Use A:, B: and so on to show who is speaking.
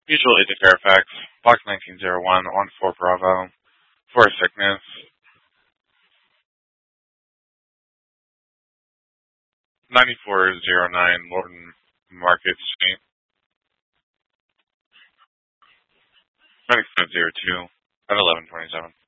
A: Mutual Aid to Fairfax, Block 1901, on 4 Bravo, for sickness. 9409 Lorton Market Street. 9502 at 1127.